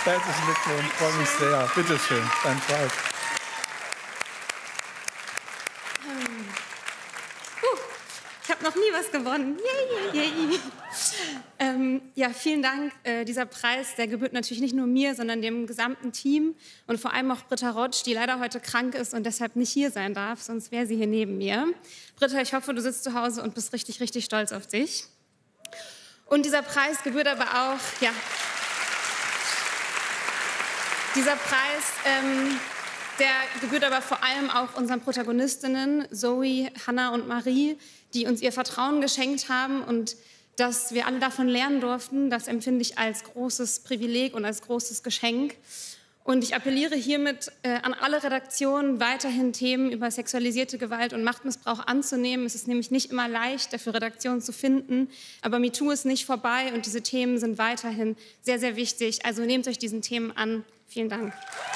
Herzlichen Glückwunsch, freue mich sehr. Bitte schön, dein Preis. Ich habe noch nie was gewonnen. Ja, vielen Dank. Dieser Preis, der gebührt natürlich nicht nur mir, sondern dem gesamten Team und vor allem auch Britta Rotsch, die leider heute krank ist und deshalb nicht hier sein darf, sonst wäre sie hier neben mir. Britta, ich hoffe, du sitzt zu Hause und bist richtig, richtig stolz auf dich. Und dieser Preis gebührt aber auch, ja, dieser Preis, der gebührt aber vor allem auch unseren Protagonistinnen, Zoe, Hannah und Marie, die uns ihr Vertrauen geschenkt haben und dass wir alle davon lernen durften, das empfinde ich als großes Privileg und als großes Geschenk. Und ich appelliere hiermit an alle Redaktionen, weiterhin Themen über sexualisierte Gewalt und Machtmissbrauch anzunehmen. Es ist nämlich nicht immer leicht, dafür Redaktionen zu finden, aber MeToo ist nicht vorbei und diese Themen sind weiterhin sehr, sehr wichtig. Also nehmt euch diesen Themen an. Vielen Dank.